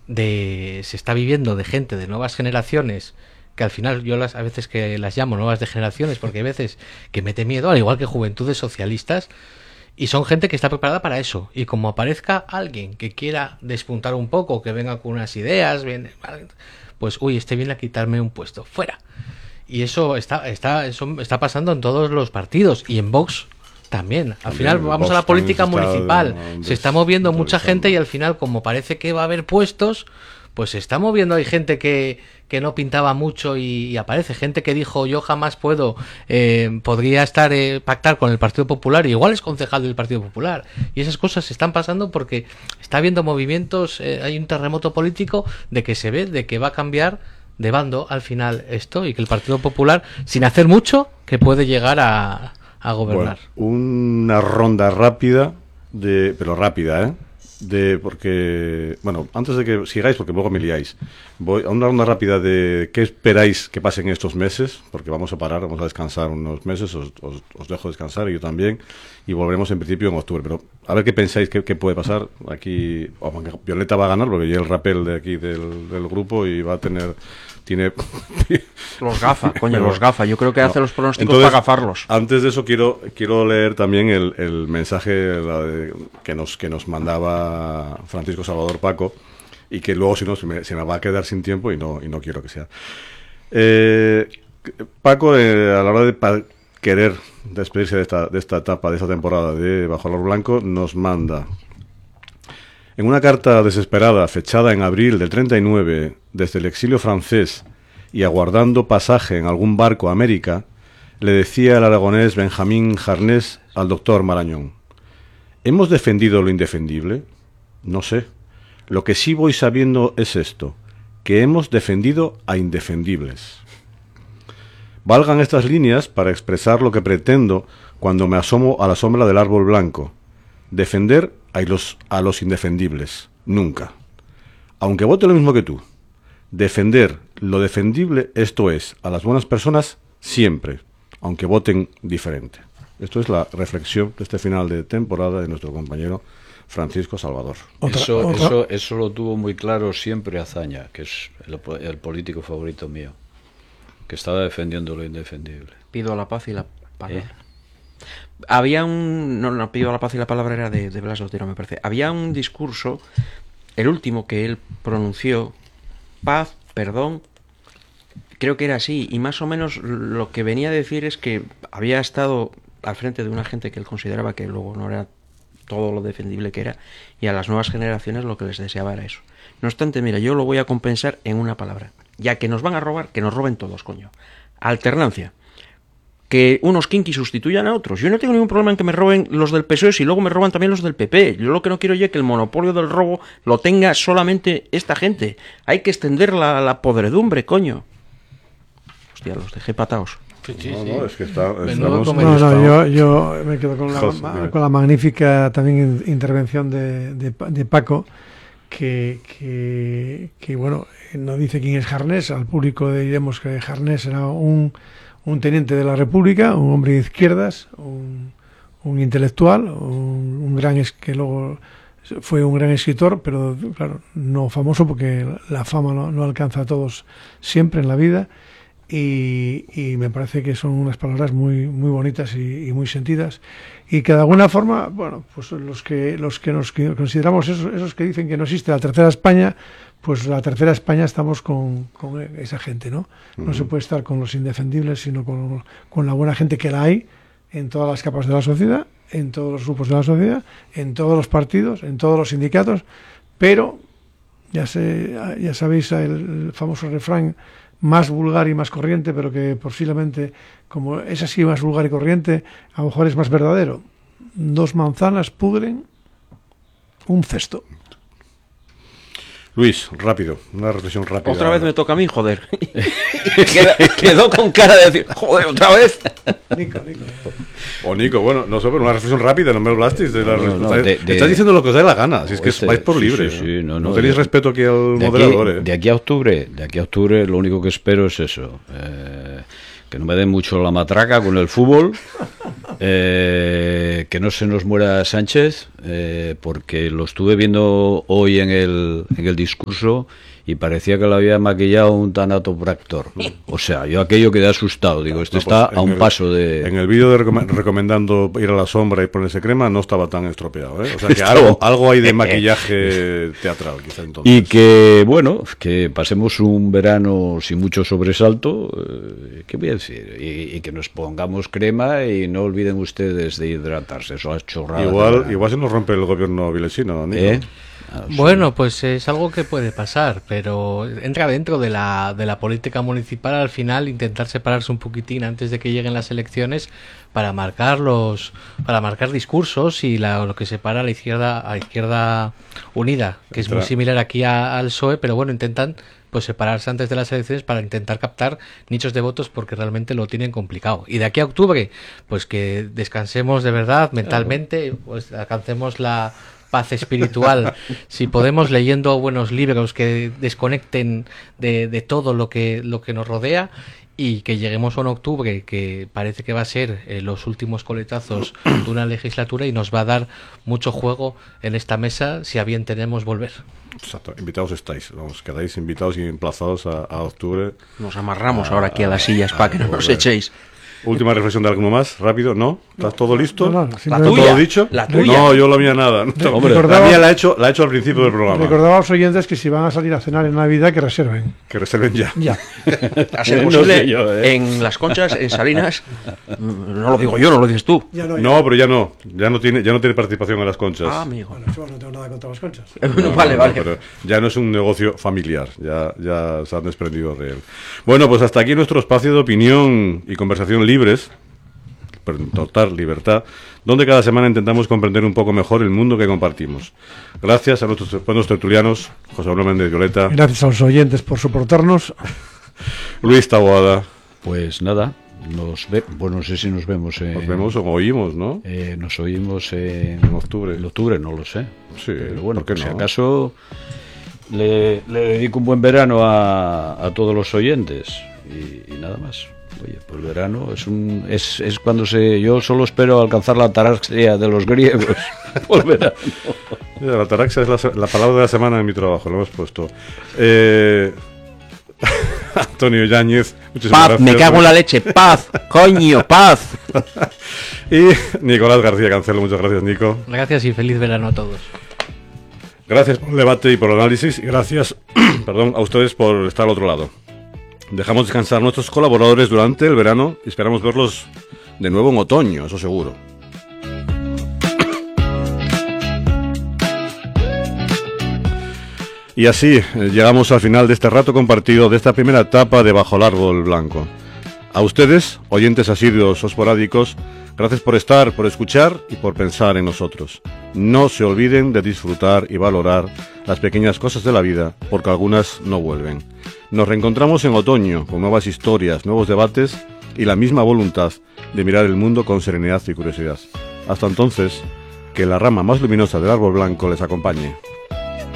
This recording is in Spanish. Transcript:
se está viviendo de gente de nuevas generaciones, que al final yo a veces que las llamo nuevas de generaciones, porque hay veces que mete miedo, al igual que juventudes socialistas, y son gente que está preparada para eso. Y como aparezca alguien que quiera despuntar un poco, que venga con unas ideas, pues uy, este viene a quitarme un puesto, fuera. Y eso está pasando en todos los partidos, y en Vox también. Al final vamos a la política municipal, se está moviendo mucha gente, y al final, como parece que va a haber puestos, pues se está moviendo. Hay gente que no pintaba mucho y aparece gente que dijo yo jamás podría pactar con el Partido Popular, y igual es concejal del Partido Popular, y esas cosas se están pasando porque está habiendo movimientos, hay un terremoto político de que se ve de que va a cambiar de bando al final esto, y que el Partido Popular, sin hacer mucho, que puede llegar a gobernar. Bueno, una ronda rápida pero rápida, porque, bueno, antes de que sigáis, porque luego me liáis, voy a una ronda rápida de qué esperáis que pasen estos meses, porque vamos a parar, vamos a descansar unos meses, os dejo descansar, y yo también, y volveremos en principio en octubre, pero a ver qué pensáis que puede pasar aquí. Violeta va a ganar, porque yo el rapel de aquí del grupo, y va a tiene los gafa, coño, los gafa. Yo creo que hace los pronósticos. Entonces, para gafarlos. Antes de eso quiero leer también el mensaje que nos mandaba Francisco Salvador Paco, y que luego si no se me va a quedar sin tiempo, y no quiero que sea. Paco, a la hora de querer despedirse de esta etapa, de esta temporada de Bajo el Árbol Blanco, nos manda: en una carta desesperada fechada en abril del 39, desde el exilio francés y aguardando pasaje en algún barco a América, le decía el aragonés Benjamín Jarnés al doctor Marañón: ¿hemos defendido lo indefendible? No sé. Lo que sí voy sabiendo es esto, que hemos defendido a indefendibles. Valgan estas líneas para expresar lo que pretendo cuando me asomo a la sombra del árbol blanco: defender a los indefendibles, nunca. Aunque vote lo mismo que tú, defender lo defendible, esto es, a las buenas personas, siempre, aunque voten diferente. Esto es la reflexión de este final de temporada de nuestro compañero Francisco Salvador. Eso lo tuvo muy claro siempre Azaña, que es el político favorito mío, que estaba defendiendo lo indefendible. Pido la paz y la palabra. Había no pido la paz y la palabra era de Blas Otero, me parece. Había un discurso, el último que él pronunció, paz, perdón, creo que era así, y más o menos lo que venía a decir es que había estado al frente de una gente que él consideraba que luego no era todo lo defendible que era, y a las nuevas generaciones lo que les deseaba era eso. No obstante, mira, yo lo voy a compensar en una palabra: ya que nos van a robar, que nos roben todos, coño. Alternancia. Que unos kinky sustituyan a otros. Yo no tengo ningún problema en que me roben los del PSOE si luego me roban también los del PP. Yo lo que no quiero es que el monopolio del robo lo tenga solamente esta gente. Hay que extender la podredumbre, coño. Hostia, los dejé pataos. Sí. No, es que yo me quedo con la magnífica también intervención de Paco, que bueno, no dice quién es Jarnés. Al público diremos que Jarnés era un teniente de la República, un hombre de izquierdas, un intelectual, que luego fue un gran escritor, pero claro, no famoso, porque la fama no alcanza a todos siempre en la vida, y me parece que son unas palabras muy muy bonitas y muy sentidas, y que de alguna forma, bueno, pues los que nos consideramos esos que dicen que no existe la tercera España, pues la tercera España estamos con esa gente, ¿no? No se puede estar con los indefendibles, sino con la buena gente, que la hay en todas las capas de la sociedad, en todos los grupos de la sociedad, en todos los partidos, en todos los sindicatos, pero ya sabéis el famoso refrán más vulgar y más corriente, pero que posiblemente, como es así más vulgar y corriente, a lo mejor es más verdadero: 2 manzanas pudren un cesto. Luis, rápido, una reflexión rápida. Otra vez me toca a mí, joder. Quedó con cara de decir, joder, otra vez. Nico, bueno, no sé, pero una reflexión rápida, no me hablasteis de la respuesta. Estás diciendo lo que os dé la gana, si es que vais por libre. Sí, no tenéis respeto aquí al moderador. De aquí a octubre, lo único que espero es eso. Que no me den mucho la matraca con el fútbol, Que no se nos muera Sánchez, porque lo estuve viendo hoy en el discurso y parecía que lo había maquillado un tanatopractor. O sea, yo aquello quedé asustado. Digo, este está a un paso de... En el vídeo de recomendando ir a la sombra y ponerse crema no estaba tan estropeado, ¿eh? O sea, que algo hay de maquillaje teatral, quizá entonces. Y que, bueno, que pasemos un verano sin mucho sobresalto, ¿qué voy a decir? Y que nos pongamos crema y no olviden ustedes de hidratarse. Eso es chorrada. Igual se nos rompe el gobierno vilesino, Nico. Bueno, pues es algo que puede pasar, pero entra dentro de la política municipal al final intentar separarse un poquitín antes de que lleguen las elecciones para marcar discursos y lo que separa a la izquierda unida, que es muy similar aquí al PSOE, pero bueno, intentan pues separarse antes de las elecciones para intentar captar nichos de votos porque realmente lo tienen complicado. Y de aquí a octubre, pues que descansemos de verdad mentalmente, pues alcancemos la paz espiritual, si podemos, leyendo buenos libros que desconecten de todo lo que nos rodea, y que lleguemos a un octubre que parece que va a ser los últimos coletazos de una legislatura y nos va a dar mucho juego en esta mesa si a bien tenemos volver. Exacto, invitados estáis, vamos, quedáis invitados y emplazados a octubre. Nos amarramos ahora aquí a las sillas para que no nos echéis. Última reflexión de alguno más, rápido, ¿no? ¿Estás todo listo? No, ¿Está todo dicho? La tuya. No, yo la mía nada. Hombre, la mía la he hecho al principio del programa. Recordaba a los oyentes que si van a salir a cenar en Navidad que reserven. Que reserven ya. Ya. A ser posible, en Las Conchas, en Salinas, no lo digo yo, no lo dices tú. No, pero ya no tiene participación en Las Conchas. Ah, amigo. Bueno, yo no tengo nada contra las Conchas. Vale. Pero ya no es un negocio familiar, ya se han desprendido de él. Bueno, pues hasta aquí nuestro espacio de opinión y conversación libres, en total libertad, donde cada semana intentamos comprender un poco mejor el mundo que compartimos. Gracias a nuestros buenos tertulianos, José Manuel Méndez Violeta. Gracias a los oyentes por soportarnos. Luis Taboada. Pues nada, bueno, no sé si nos vemos. Nos vemos o oímos, ¿no? Nos oímos en octubre. En octubre, no lo sé. Sí, pero bueno, ¿por qué si no? acaso le dedico un buen verano a todos los oyentes y nada más. Oye, pues el verano es cuando yo solo espero alcanzar la ataraxia de los griegos. Por verano. La ataraxia es la palabra de la semana en mi trabajo, lo hemos puesto. Antonio Yáñez, muchísimas Paz, gracias. me cago en la leche, paz, coño, paz. Y Nicolás García Cancelo, muchas gracias, Nico. Gracias y feliz verano a todos. Gracias por el debate y por el análisis, y gracias a ustedes por estar al otro lado. Dejamos descansar a nuestros colaboradores durante el verano y esperamos verlos de nuevo en otoño, eso seguro. Y así llegamos al final de este rato compartido de esta primera etapa de Bajo el Árbol Blanco. A ustedes, oyentes asiduos o esporádicos, gracias por estar, por escuchar y por pensar en nosotros. No se olviden de disfrutar y valorar las pequeñas cosas de la vida, porque algunas no vuelven. Nos reencontramos en otoño con nuevas historias, nuevos debates y la misma voluntad de mirar el mundo con serenidad y curiosidad. Hasta entonces, que la rama más luminosa del árbol blanco les acompañe.